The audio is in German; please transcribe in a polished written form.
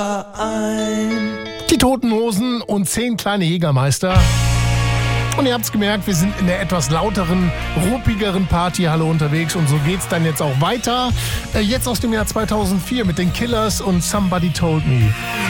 Die Toten Hosen und 10 kleine Jägermeister. Und ihr habt's gemerkt, wir sind in der etwas lauteren, ruppigeren Partyhalle unterwegs. Und so geht's dann jetzt auch weiter. Jetzt aus dem Jahr 2004 mit den Killers und Somebody Told Me.